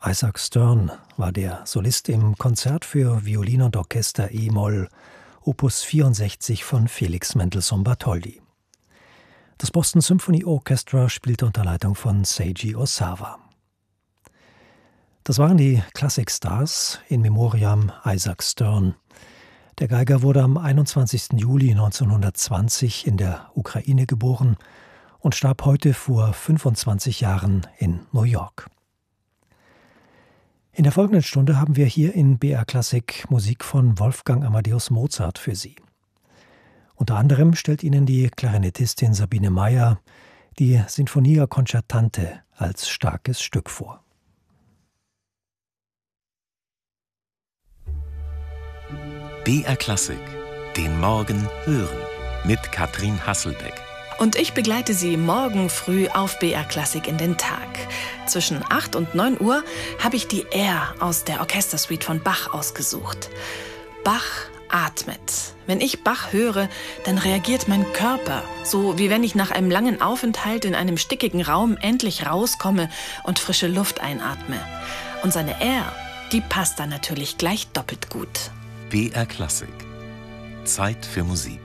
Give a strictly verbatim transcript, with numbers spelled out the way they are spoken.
Isaac Stern war der Solist im Konzert für Violine und Orchester e-Moll, Opus vierundsechzig von Felix Mendelssohn Bartholdy. Das Boston Symphony Orchestra spielte unter Leitung von Seiji Osawa. Das waren die Classic Stars in Memoriam Isaac Stern. Der Geiger wurde am einundzwanzigsten Juli neunzehnhundertzwanzig in der Ukraine geboren und starb heute vor fünfundzwanzig Jahren in New York. In der folgenden Stunde haben wir hier in B R Klassik Musik von Wolfgang Amadeus Mozart für Sie. Unter anderem stellt Ihnen die Klarinettistin Sabine Meyer die Sinfonia Concertante als starkes Stück vor. B R Klassik, den Morgen hören, mit Katrin Hasselbeck. Und ich begleite Sie morgen früh auf B R Klassik in den Tag. Zwischen acht und neun Uhr habe ich die Air aus der Orchestersuite von Bach ausgesucht. Bach atmet. Wenn ich Bach höre, dann reagiert mein Körper, so wie wenn ich nach einem langen Aufenthalt in einem stickigen Raum endlich rauskomme und frische Luft einatme. Und seine Air, die passt dann natürlich gleich doppelt gut. B R Klassik. Zeit für Musik.